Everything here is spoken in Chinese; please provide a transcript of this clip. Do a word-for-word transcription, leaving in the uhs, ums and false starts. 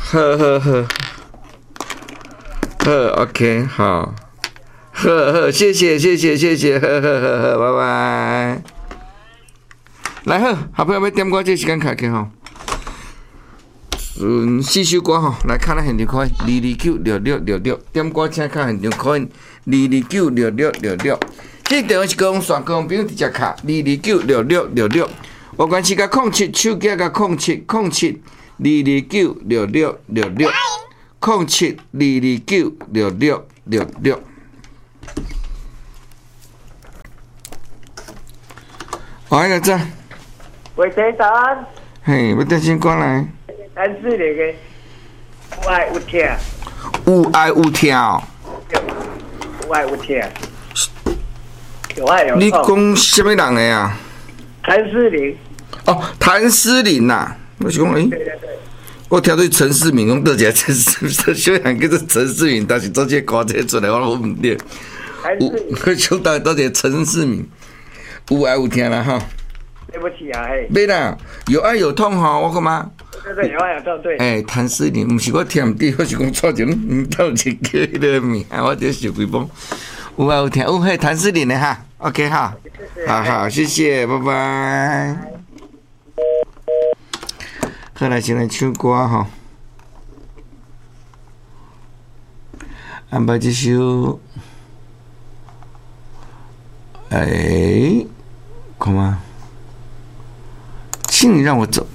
呵呵呵，呵 OK 好，呵呵谢谢谢谢谢谢，呵呵呵呵，拜拜。来好，好朋友要点歌，这时间开起吼。嗯，四首歌吼，来看咱现场看，二二九六六六六，点歌请看现场看，二二九六六六六。这电话是讲线公朋友直接卡，二二九六六六六。有关系甲控七，手机甲控七控七，二二九六六六六，控七二二九六六六六。好，一个赞。 喂，先生。 嘿，要电信关来。 三四零个，有爱有听。 有爱有听哦。 有爱有听。有爱有。 你讲什么人的啊？ 谭思玲。 哦，谭思玲呐，我是讲诶。对对对。我听对陈世明，讲倒一个陈世，小人叫做陈世明，但是做这歌这出来，我我唔对。有，我想到倒一个陈世明，有爱有听啦哈。 对不起啊，嘿。 没啦，有爱有痛哈，我干嘛？ 对对，有爱有痛，对。 哎，谭思玲，不是我听唔对，我是讲错前唔到一个迄个名，我这受几帮。有爱有听，有嘿谭思玲的哈 ，OK 哈，好好，谢谢，拜拜。好来，先来唱歌哈，安排这首，哎，看嘛，请你让我走。